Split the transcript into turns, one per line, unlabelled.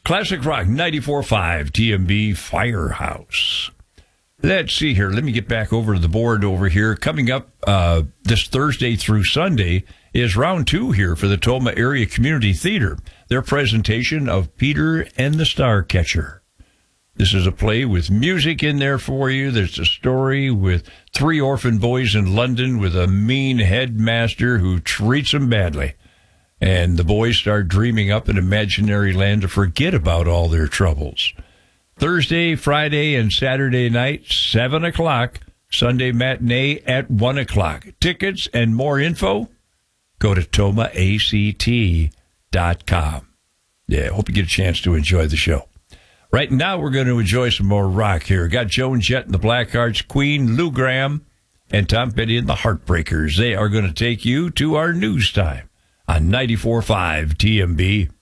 Classic Rock 94.5 TMB Firehouse. Let's see here. Let me get back over to the board over here. Coming up this Thursday through Sunday is round 2 here for the Tomah Area Community Theater. Their presentation of Peter and the Starcatcher. This is a play with music in there for you. There's a story with 3 orphan boys in London with a mean headmaster who treats them badly. And the boys start dreaming up an imaginary land to forget about all their troubles. Thursday, Friday, and Saturday night, 7 o'clock. Sunday matinee at 1 o'clock. Tickets and more info, go to tomahact.com. Yeah, hope you get a chance to enjoy the show. Right now, we're going to enjoy some more rock here. Got Joan Jett and the Blackhearts, Queen, Lou Gramm, and Tom Petty and the Heartbreakers. They are going to take you to our news time on 94.5 TMB.